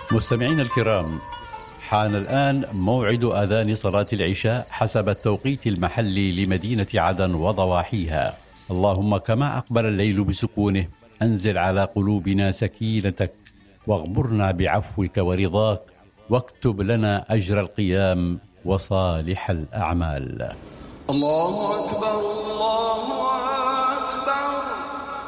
مستمعين الكرام، حان الآن موعد أذان صلاة العشاء حسب التوقيت المحلي لمدينة عدن وضواحيها. اللهم كما أقبل الليل بسكونه أنزل على قلوبنا سكينتك، واغمرنا بعفوك ورضاك، واكتب لنا أجر القيام وصالح الأعمال. الله أكبر